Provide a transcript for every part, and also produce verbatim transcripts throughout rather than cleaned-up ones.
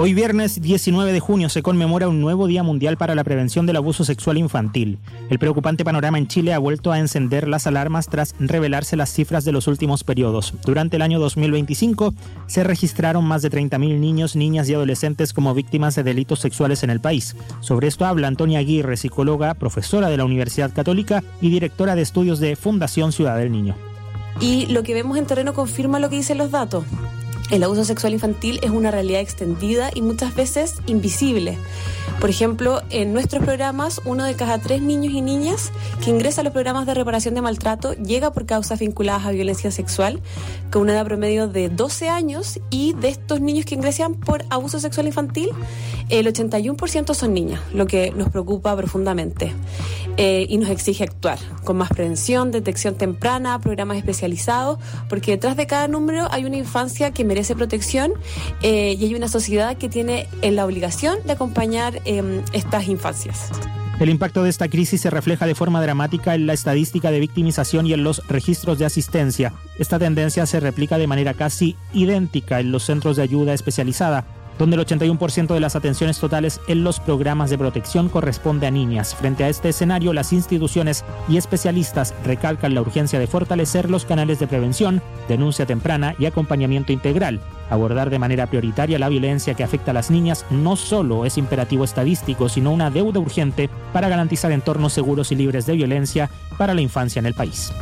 Hoy viernes diecinueve de junio se conmemora un nuevo Día Mundial para la Prevención del Abuso Sexual Infantil. El preocupante panorama en Chile ha vuelto a encender las alarmas tras revelarse las cifras de los últimos periodos. Durante el año dos mil veinticinco se registraron más de treinta mil niños, niñas y adolescentes como víctimas de delitos sexuales en el país. Sobre esto habla Antonia Aguirre, psicóloga, profesora de la Universidad Católica y directora de estudios de Fundación Ciudad del Niño. Y lo que vemos en terreno confirma lo que dicen los datos. El abuso sexual infantil es una realidad extendida y muchas veces invisible. Por ejemplo, en nuestros programas, uno de cada tres niños y niñas que ingresa a los programas de reparación de maltrato llega por causas vinculadas a violencia sexual, con una edad promedio de doce años, y de estos niños que ingresan por abuso sexual infantil, el ochenta y uno por ciento son niñas, lo que nos preocupa profundamente eh, y nos exige actuar con más prevención, detección temprana, programas especializados, porque detrás de cada número hay una infancia que merece protección eh, y hay una sociedad que tiene eh, la obligación de acompañar eh, estas infancias. El impacto de esta crisis se refleja de forma dramática en la estadística de victimización y en los registros de asistencia. Esta tendencia se replica de manera casi idéntica en los centros de ayuda especializada, donde el ochenta y uno por ciento de las atenciones totales en los programas de protección corresponde a niñas. Frente a este escenario, las instituciones y especialistas recalcan la urgencia de fortalecer los canales de prevención, denuncia temprana y acompañamiento integral. Abordar de manera prioritaria la violencia que afecta a las niñas no solo es imperativo estadístico, sino una deuda urgente para garantizar entornos seguros y libres de violencia para la infancia en el país.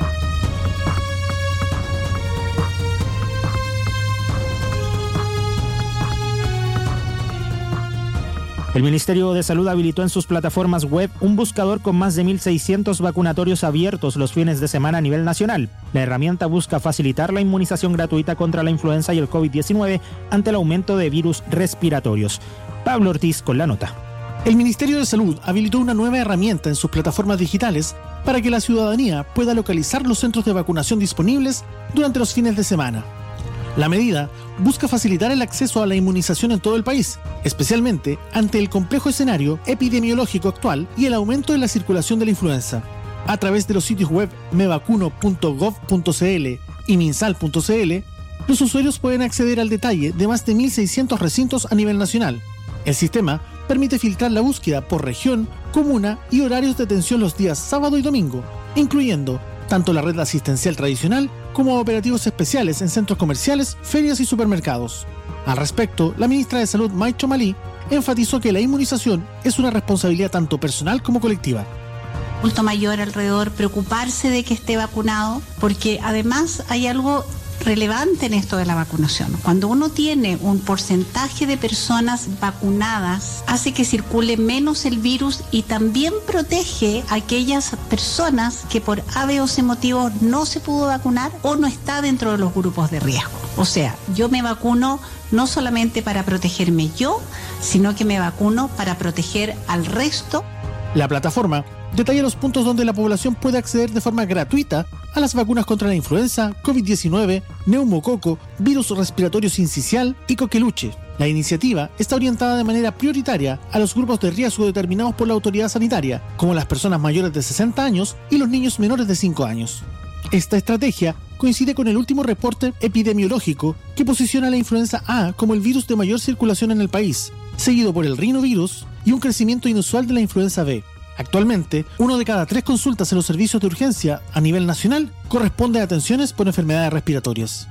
El Ministerio de Salud habilitó en sus plataformas web un buscador con más de mil seiscientos vacunatorios abiertos los fines de semana a nivel nacional. La herramienta busca facilitar la inmunización gratuita contra la influenza y el covid diecinueve ante el aumento de virus respiratorios. Pablo Ortiz con la nota. El Ministerio de Salud habilitó una nueva herramienta en sus plataformas digitales para que la ciudadanía pueda localizar los centros de vacunación disponibles durante los fines de semana. La medida busca facilitar el acceso a la inmunización en todo el país, especialmente ante el complejo escenario epidemiológico actual y el aumento de la circulación de la influenza. A través de los sitios web me vacuno punto gov punto c l y minsal punto c l, los usuarios pueden acceder al detalle de más de mil seiscientos recintos a nivel nacional. El sistema permite filtrar la búsqueda por región, comuna y horarios de atención los días sábado y domingo, incluyendo tanto la red asistencial tradicional como operativos especiales en centros comerciales, ferias y supermercados. Al respecto, la ministra de Salud, Maicho Malí, enfatizó que la inmunización es una responsabilidad tanto personal como colectiva. Adulto mayor alrededor, preocuparse de que esté vacunado, porque además hay algo relevante en esto de la vacunación. Cuando uno tiene un porcentaje de personas vacunadas, hace que circule menos el virus y también protege a aquellas personas que por A, B o C motivos no se pudo vacunar o no está dentro de los grupos de riesgo. O sea, yo me vacuno no solamente para protegerme yo, sino que me vacuno para proteger al resto. La plataforma detalla los puntos donde la población puede acceder de forma gratuita a las vacunas contra la influenza, covid diecinueve, neumococo, virus respiratorio sincicial y coqueluche. La iniciativa está orientada de manera prioritaria a los grupos de riesgo determinados por la autoridad sanitaria, como las personas mayores de sesenta años y los niños menores de cinco años. Esta estrategia coincide con el último reporte epidemiológico que posiciona a la influenza A como el virus de mayor circulación en el país, seguido por el rinovirus y un crecimiento inusual de la influenza B. Actualmente, uno de cada tres consultas en los servicios de urgencia a nivel nacional corresponde a atenciones por enfermedades respiratorias.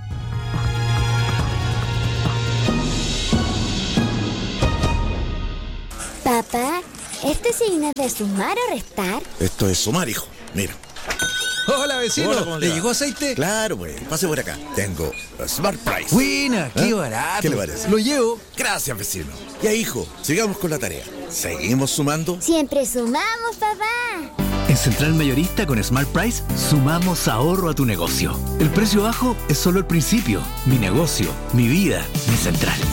Papá, ¿este signo es de sumar o restar? Esto es sumar, hijo. Mira. Hola, vecino. Hola, ¿cómo le ¿Le va? llegó aceite? Claro, pues. Pase por acá. Tengo Smart Price. Buena, qué ¿Eh? barato. ¿Qué le parece? Lo llevo. Gracias, vecino. Ya, hijo, sigamos con la tarea. ¿Seguimos sumando? Siempre sumamos, papá. En Central Mayorista con Smart Price sumamos ahorro a tu negocio. El precio bajo es solo el principio. Mi negocio, mi vida, mi central.